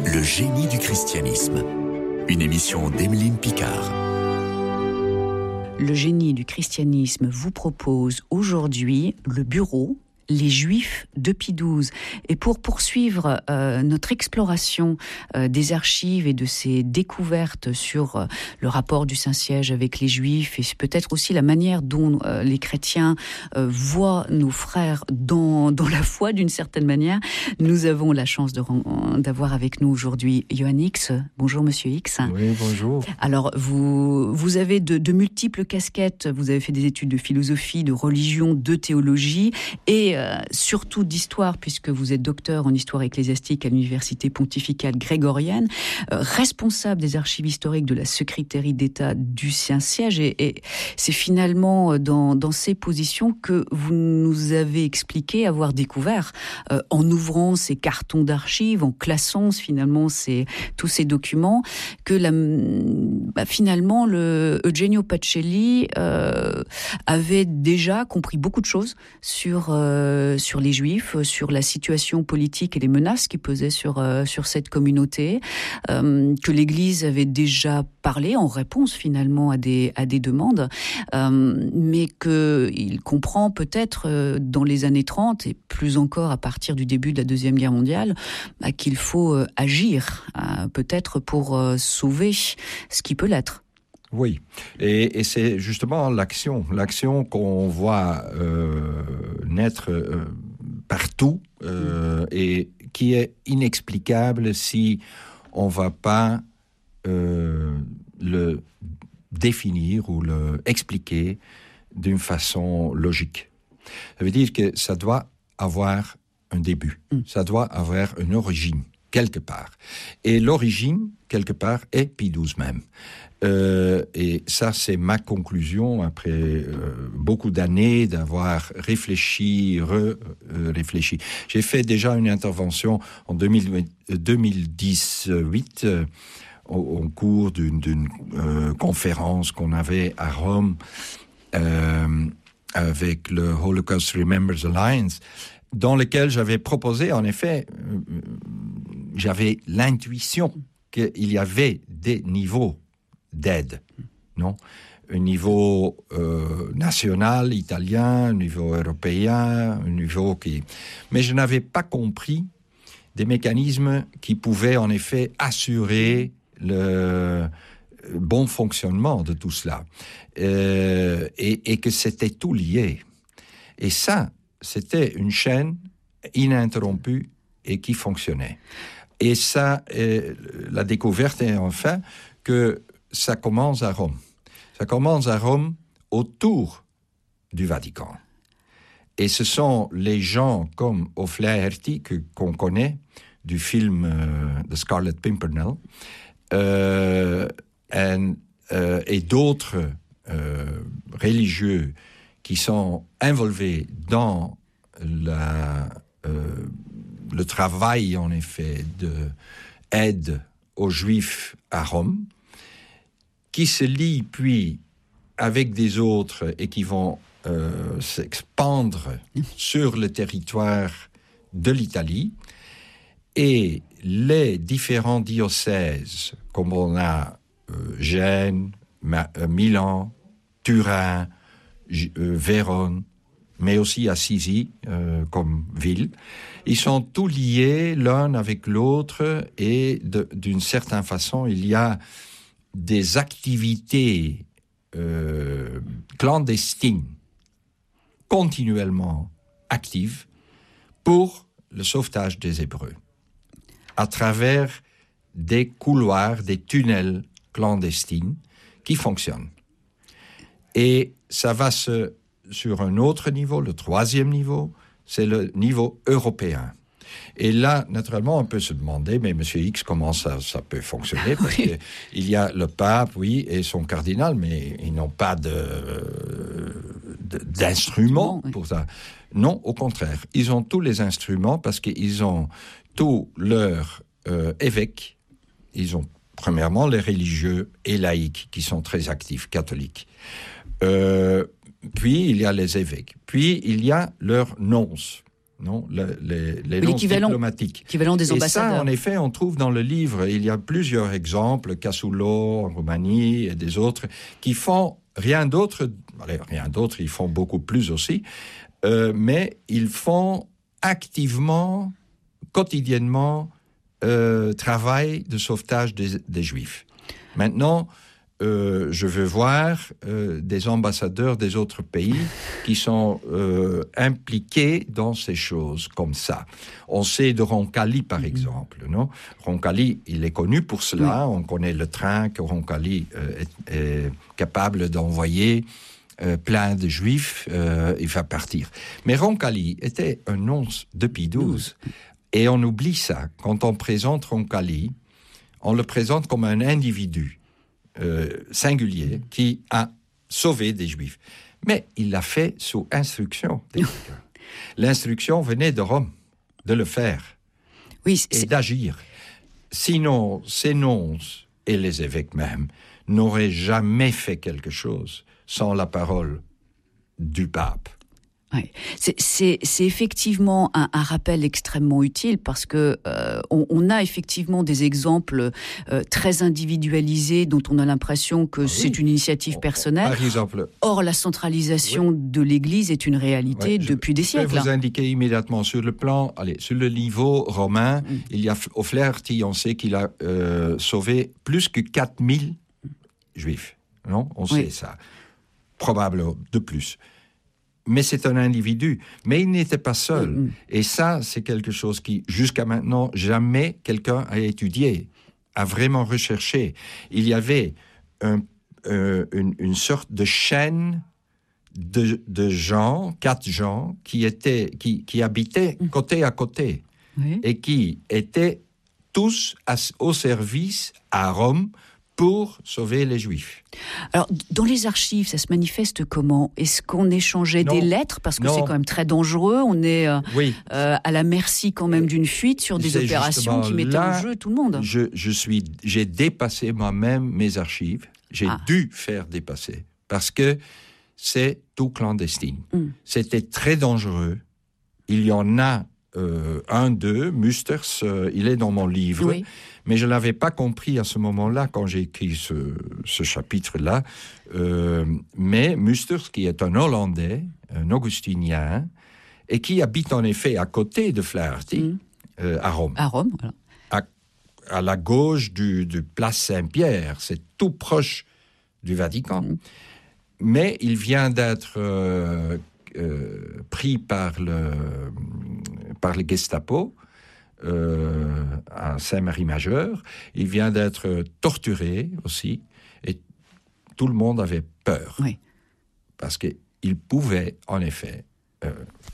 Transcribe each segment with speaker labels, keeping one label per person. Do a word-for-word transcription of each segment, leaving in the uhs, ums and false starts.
Speaker 1: Le génie du christianisme. Une émission d'Emeline Picard.
Speaker 2: Le génie du christianisme vous propose aujourd'hui le bureau Les Juifs de Pie douze. Et pour poursuivre euh, notre exploration euh, des archives et de ces découvertes sur euh, le rapport du Saint-Siège avec les Juifs et peut-être aussi la manière dont euh, les chrétiens euh, voient nos frères dans, dans la foi d'une certaine manière, nous avons la chance de, d'avoir avec nous aujourd'hui Johan X. Bonjour Monsieur X.
Speaker 3: Oui, bonjour.
Speaker 2: Alors vous, vous avez de, de multiples casquettes, vous avez fait des études de philosophie, de religion, de théologie et Euh, surtout d'histoire, puisque vous êtes docteur en histoire ecclésiastique à l'université pontificale grégorienne, euh, responsable des archives historiques de la secrétairie d'État du Saint-Siège, et, et c'est finalement dans, dans ces positions que vous nous avez expliqué avoir découvert, euh, en ouvrant ces cartons d'archives, en classant finalement ces, tous ces documents, que la, bah, finalement le Eugenio Pacelli euh, avait déjà compris beaucoup de choses sur euh, sur les Juifs, sur la situation politique et les menaces qui pesaient sur, euh, sur cette communauté, euh, que l'Église avait déjà parlé en réponse finalement à des, à des demandes, euh, mais qu'il comprend peut-être euh, dans les années trente et plus encore à partir du début de la Deuxième Guerre mondiale, bah, qu'il faut euh, agir, euh, peut-être pour euh, sauver ce qui peut l'être.
Speaker 3: Oui, et, et c'est justement l'action, l'action qu'on voit euh, naître euh, partout euh, et qui est inexplicable si on ne va pas euh, le définir ou le expliquer d'une façon logique. Ça veut dire que ça doit avoir un début, mm. ça doit avoir une origine quelque part. Et l'origine, quelque part, est Pie douze même. Euh, et ça, c'est ma conclusion après euh, beaucoup d'années d'avoir réfléchi, re-réfléchi. Euh, J'ai fait déjà une intervention en deux mille dix-huit euh, au, au cours d'une, d'une euh, conférence qu'on avait à Rome euh, avec le Holocaust Remembers Alliance, dans lequel j'avais proposé, en effet, euh, j'avais l'intuition qu'il y avait des niveaux d'aide, non? Un niveau euh, national, italien, un niveau européen, un niveau qui... Mais je n'avais pas compris des mécanismes qui pouvaient en effet assurer le bon fonctionnement de tout cela. Euh, et, et que c'était tout lié. Et ça, c'était une chaîne ininterrompue et qui fonctionnait. Et ça, euh, la découverte est enfin que ça commence à Rome. Ça commence à Rome autour du Vatican. Et ce sont les gens comme O'Flaherty, que, qu'on connaît, du film euh, The Scarlet Pimpernel, euh, and, euh, et d'autres euh, religieux qui sont involvés dans la, euh, le travail, en effet, d'aide aux Juifs à Rome, qui se lient puis avec des autres et qui vont euh, s'expandre sur le territoire de l'Italie. Et les différents diocèses, comme on a euh, Gênes, Ma- euh, Milan, Turin, J- euh, Vérone, mais aussi Assisi euh, comme ville, ils sont tous liés l'un avec l'autre et de, d'une certaine façon, il y a des activités euh, clandestines continuellement actives pour le sauvetage des Hébreux à travers des couloirs, des tunnels clandestins qui fonctionnent. Et ça va se, sur un autre niveau, le troisième niveau, c'est le niveau européen. Et là, naturellement, on peut se demander, mais Monsieur X, comment ça, ça peut fonctionner? Parce oui. qu'il y a le pape, oui, et son cardinal, mais ils n'ont pas de, de, d'instruments pour ça. Non, au contraire. Ils ont tous les instruments parce qu'ils ont tous leurs euh, évêques. Ils ont, premièrement, les religieux et laïcs qui sont très actifs, catholiques. Euh, puis, il y a les évêques. Puis, il y a leurs nonces. non, le, les, les
Speaker 2: oui,
Speaker 3: noms
Speaker 2: l'équivalent,
Speaker 3: diplomatiques.
Speaker 2: L'équivalent des ambassadeurs.
Speaker 3: Et ça, en effet, on trouve dans le livre, il y a plusieurs exemples, Casulo en Roumanie et des autres, qui font rien d'autre, allez, rien d'autre, ils font beaucoup plus aussi, euh, mais ils font activement, quotidiennement, euh, travail de sauvetage des, des Juifs. Maintenant, euh, je veux voir euh, des ambassadeurs des autres pays qui sont euh, impliqués dans ces choses comme ça. On sait de Roncalli, par mm-hmm. exemple, non ? Roncalli, il est connu pour cela. Oui. On connaît le train que Roncalli euh, est, est capable d'envoyer euh, plein de Juifs. Euh, il va partir. Mais Roncalli était un nom de Pie douze. Et on oublie ça. Quand on présente Roncalli, on le présente comme un individu Euh, singulier qui a sauvé des Juifs. Mais il l'a fait sous instruction des quelqu'un. L'instruction venait de Rome, de le faire
Speaker 2: oui,
Speaker 3: et d'agir. Sinon, ces nonces et les évêques même n'auraient jamais fait quelque chose sans la parole du pape.
Speaker 2: Ouais. C'est, c'est, c'est effectivement un, un rappel extrêmement utile parce que euh, on, on a effectivement des exemples euh, très individualisés dont on a l'impression que ah oui. c'est une initiative personnelle.
Speaker 3: Par exemple.
Speaker 2: Or, la centralisation oui. de l'Église est une réalité ouais, je, depuis des siècles.
Speaker 3: Je vais vous indiquer immédiatement sur le plan, allez, sur le niveau romain, mm. il y a O'Flaherty, on sait qu'il a euh, sauvé plus que quatre mille Juifs. Non, on oui. sait ça. Probablement de plus. Mais c'est un individu. Mais il n'était pas seul. Mm-hmm. Et ça, c'est quelque chose qui, jusqu'à maintenant, jamais quelqu'un a étudié, a vraiment recherché. Il y avait un, euh, une, une sorte de chaîne de, de gens, quatre gens, qui, étaient, qui, qui habitaient mm-hmm. côté à côté. Oui. Et qui étaient tous à, au service à Rome pour sauver les Juifs.
Speaker 2: Alors, dans les archives, ça se manifeste comment ? Est-ce qu'on échangeait non, des lettres ? Parce que non. c'est quand même très dangereux. On est euh,
Speaker 3: oui.
Speaker 2: euh, à la merci quand même d'une fuite sur des
Speaker 3: c'est
Speaker 2: opérations qui mettaient
Speaker 3: là,
Speaker 2: en jeu tout le monde.
Speaker 3: Je, je suis, j'ai dépassé moi-même mes archives. J'ai ah. dû faire dépasser. Parce que c'est tout clandestin. Mm. C'était très dangereux. Il y en a euh, un d'eux, Musters, euh, il est dans mon livre. Oui. Mais je ne l'avais pas compris à ce moment-là, quand j'ai écrit ce, ce chapitre-là. Euh, mais Musters, qui est un Hollandais, un augustinien, et qui habite en effet à côté de Flaherty, mmh. euh, à Rome.
Speaker 2: À Rome, voilà.
Speaker 3: À, à la gauche du, du Place Saint-Pierre, c'est tout proche du Vatican. Mmh. Mais il vient d'être euh, euh, pris par le, par le Gestapo, Euh, à Saint-Marie-Majeur. Il vient d'être torturé aussi, et tout le monde avait peur.
Speaker 2: Oui.
Speaker 3: Parce qu'il pouvait, en effet, euh,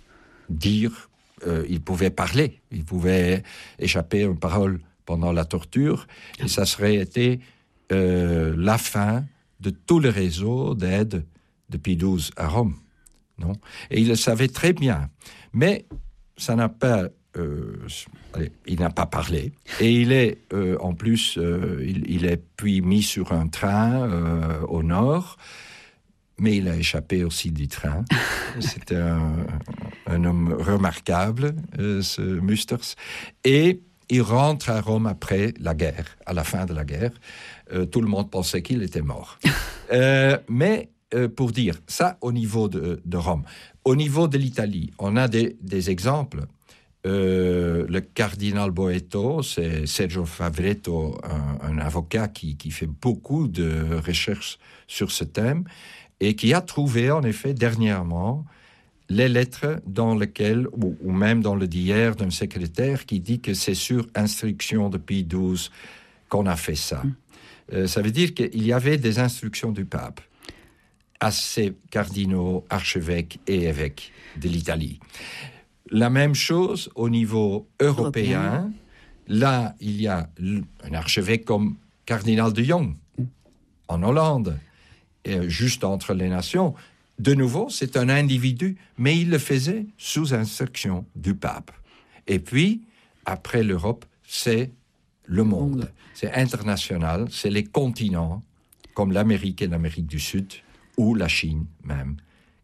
Speaker 3: dire, euh, il pouvait parler, il pouvait échapper à une parole pendant la torture, et ça serait été euh, la fin de tout le réseau d'aide de Pie douze à Rome. Non ? Et il le savait très bien. Mais ça n'a pas... Euh, allez, il n'a pas parlé. Et il est, euh, en plus, euh, il, il est puis mis sur un train euh, au nord, mais il a échappé aussi du train. C'était un, un homme remarquable, euh, ce Musters. Et il rentre à Rome après la guerre, à la fin de la guerre. Euh, tout le monde pensait qu'il était mort. euh, mais, euh, pour dire, ça au niveau de, de Rome. Au niveau de l'Italie, on a des, des exemples. Euh, le cardinal Boeto, c'est Sergio Favretto, un, un avocat qui, qui fait beaucoup de recherches sur ce thème et qui a trouvé en effet dernièrement les lettres dans lesquelles, ou, ou même dans le d'hier d'un secrétaire qui dit que c'est sur instruction de Pie douze qu'on a fait ça. Mmh. Euh, ça veut dire qu'il y avait des instructions du pape à ces cardinaux, archevêques et évêques de l'Italie. La même chose au niveau européen. européen. Là, il y a un archevêque comme cardinal de Jong, en Hollande, et juste entre les nations. De nouveau, c'est un individu, mais il le faisait sous instruction du pape. Et puis, après l'Europe, c'est le monde. C'est international, c'est les continents, comme l'Amérique et l'Amérique du Sud, ou la Chine même,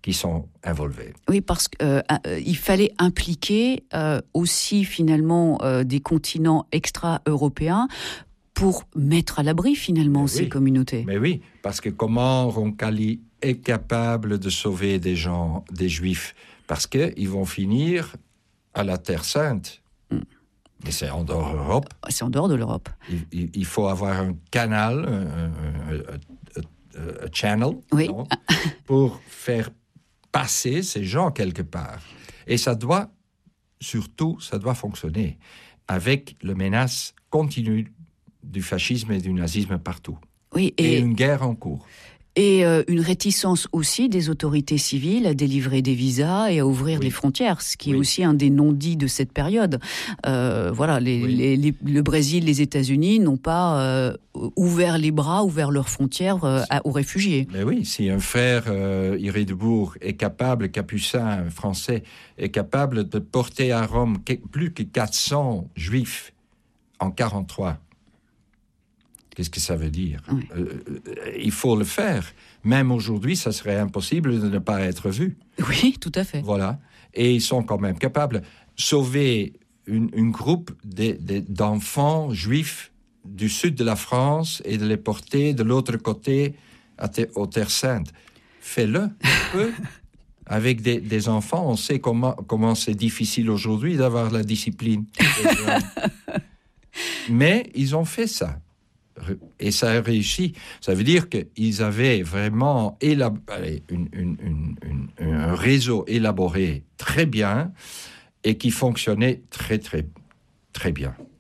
Speaker 3: qui sont involvés.
Speaker 2: Oui, parce qu'il euh, euh, fallait impliquer euh, aussi finalement euh, des continents extra-européens pour mettre à l'abri finalement
Speaker 3: Mais
Speaker 2: ces
Speaker 3: oui.
Speaker 2: communautés.
Speaker 3: Mais oui, parce que comment Roncalli est capable de sauver des gens, des Juifs, parce qu'ils vont finir à la Terre Sainte. Mm. Mais c'est en dehors de l'Europe.
Speaker 2: C'est en dehors de l'Europe.
Speaker 3: Il, il, il faut avoir un canal, un, un, un, un channel,
Speaker 2: oui.
Speaker 3: non, pour faire passer ces gens quelque part. Et ça doit, surtout, ça doit fonctionner avec la menace continue du fascisme et du nazisme partout.
Speaker 2: Oui, et,
Speaker 3: et une guerre en cours.
Speaker 2: Et euh, une réticence aussi des autorités civiles à délivrer des visas et à ouvrir oui. les frontières, ce qui oui. est aussi un des non-dits de cette période. Euh, voilà, les, oui. les, les, le Brésil, les États-Unis n'ont pas euh, ouvert les bras, ouvert leurs frontières euh, à, aux réfugiés.
Speaker 3: Mais oui, si un frère euh, Irédebourg est capable, capucin français, est capable de porter à Rome plus que quatre cents juifs en quarante-trois, qu'est-ce que ça veut dire ? oui. euh, Il faut le faire. Même aujourd'hui, ça serait impossible de ne pas être vu.
Speaker 2: Oui, tout à fait.
Speaker 3: Voilà. Et ils sont quand même capables de sauver une, une groupe de, de, d'enfants juifs du sud de la France et de les porter de l'autre côté à te, aux Terres Saintes. Fais-le, peu. Avec des, des enfants, on sait comment, comment c'est difficile aujourd'hui d'avoir la discipline. Mais ils ont fait ça. Et ça a réussi. Ça veut dire qu'ils avaient vraiment élab- allez, une, une, une, une, un réseau élaboré très bien et qui fonctionnait très, très, très bien.